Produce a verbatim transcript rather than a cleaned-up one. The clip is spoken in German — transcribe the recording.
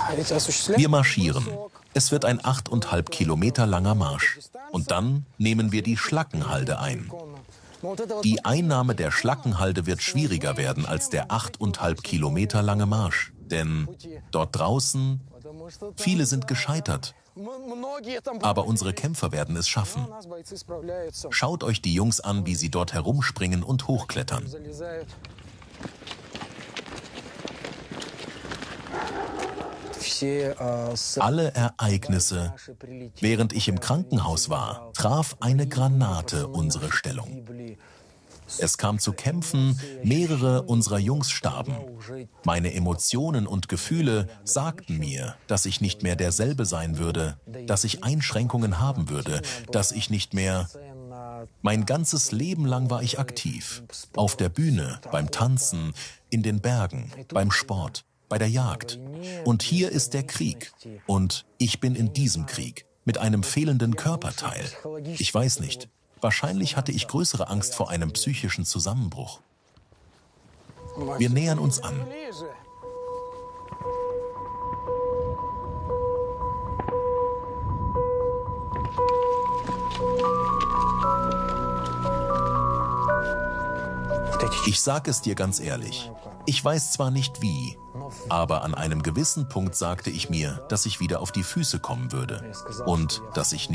Wir marschieren. Es wird ein achteinhalb Kilometer langer Marsch. Und dann nehmen wir die Schlackenhalde ein. Die Einnahme der Schlackenhalde wird schwieriger werden als der achteinhalb Kilometer lange Marsch. Denn dort draußen, viele sind gescheitert. Aber unsere Kämpfer werden es schaffen. Schaut euch die Jungs an, wie sie dort herumspringen und hochklettern. Alle Ereignisse, während ich im Krankenhaus war, traf eine Granate unsere Stellung. Es kam zu Kämpfen, mehrere unserer Jungs starben. Meine Emotionen und Gefühle sagten mir, dass ich nicht mehr derselbe sein würde, dass ich Einschränkungen haben würde, dass ich nicht mehr... Mein ganzes Leben lang war ich aktiv. Auf der Bühne, beim Tanzen, in den Bergen, beim Sport, bei der Jagd. Und hier ist der Krieg. Und ich bin in diesem Krieg, mit einem fehlenden Körperteil. Ich weiß nicht. Wahrscheinlich hatte ich größere Angst vor einem psychischen Zusammenbruch. Wir nähern uns an. Ich sag es dir ganz ehrlich. Ich weiß zwar nicht wie, aber an einem gewissen Punkt sagte ich mir, dass ich wieder auf die Füße kommen würde und dass ich nicht